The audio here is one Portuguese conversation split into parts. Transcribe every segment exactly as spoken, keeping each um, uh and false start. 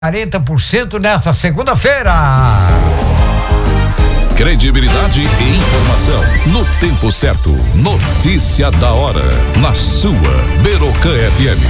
quarenta por cento nesta segunda-feira. Credibilidade e informação no tempo certo. Notícia da hora na sua Berocã F M.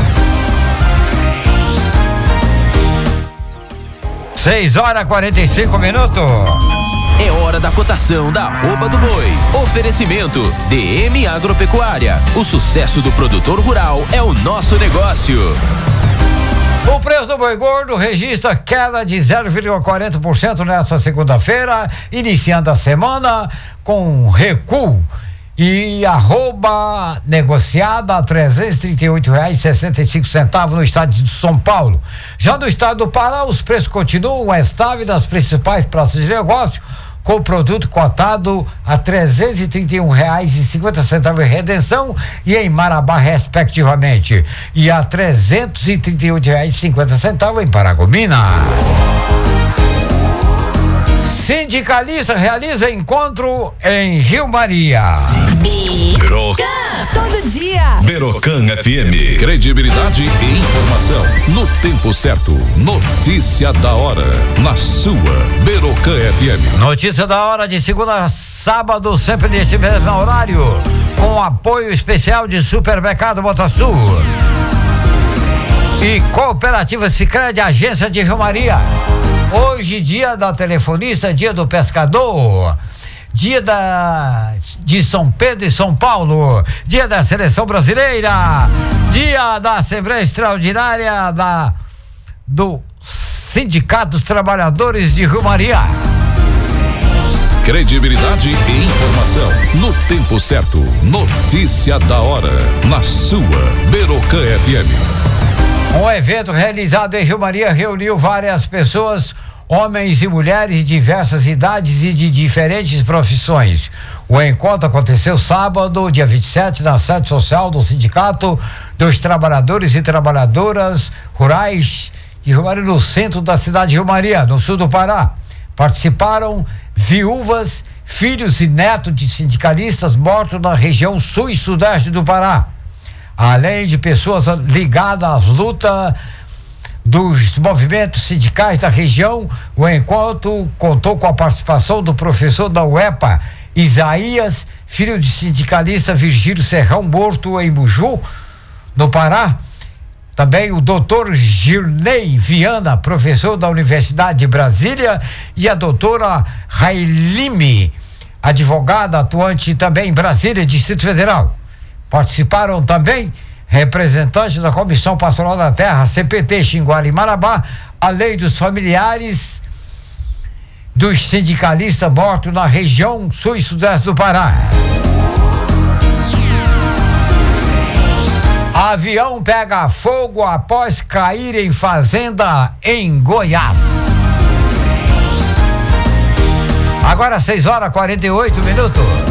seis horas e quarenta e cinco minutos. É hora da cotação da arroba do boi. Oferecimento D M Agropecuária. O sucesso do produtor rural é o nosso negócio. O preço do boi gordo registra queda de zero vírgula quarenta por cento nesta segunda-feira, iniciando a semana com recuo e arroba negociada a trezentos e trinta e oito reais e sessenta e cinco centavos no estado de São Paulo. Já no estado do Pará, os preços continuam estáveis nas principais praças de negócio, com o produto cotado a trezentos e trinta e um reais e cinquenta centavos em Redenção e em Marabá, respectivamente, e a trezentos e trinta e oito reais e cinquenta centavos em Paragominas. Sindicalista realiza encontro em Rio Maria. Berocã. Todo dia. Berocã F M. Credibilidade e informação no tempo certo. Notícia da hora na sua Berocã F M. Notícia da hora de segunda a sábado, sempre nesse mesmo horário, com apoio especial de Supermercado Botasul e Cooperativa Sicredi, agência de Rio Maria. Hoje, dia da telefonista, dia do pescador, dia da, de São Pedro e São Paulo, dia da seleção brasileira, dia da Assembleia Extraordinária da, do Sindicato dos Trabalhadores de Rio Maria. Credibilidade e informação no tempo certo. Notícia da hora na sua Berocã F M. Um evento realizado em Rio Maria reuniu várias pessoas, homens e mulheres de diversas idades e de diferentes profissões. O encontro aconteceu sábado, dia vinte e sete, na sede social do Sindicato dos Trabalhadores e Trabalhadoras Rurais de Rio Maria, no centro da cidade de Rio Maria, no sul do Pará. Participaram viúvas, filhos e netos de sindicalistas mortos na região sul e sudeste do Pará, além de pessoas ligadas às lutas dos movimentos sindicais da região. O encontro contou com a participação do professor da U E P A, Isaías, filho de sindicalista Virgílio Serrão, morto em Muju, no Pará. Também o doutor Girney Viana, professor da Universidade de Brasília, e a doutora Railime, advogada atuante também em Brasília, Distrito Federal. Participaram também representantes da Comissão Pastoral da Terra, C P T, Xinguara e Marabá, além dos familiares dos sindicalistas mortos na região sul e sudeste do Pará. Avião pega fogo após cair em fazenda em Goiás. Agora seis horas e quarenta e oito minutos.